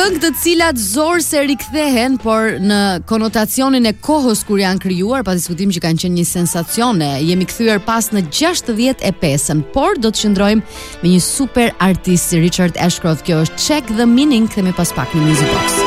Këngë të cilat zor se rikthehen, por në konotacionin e kohës kur janë krijuar, pa diskutim që kanë qenë një sensacione. Jemi kthyer pas në 65-ën, por do të qëndrojmë me një super artist si Richard Ashcroft. Kjo është Check the Meaning, kthehemi pas pak në Music Box.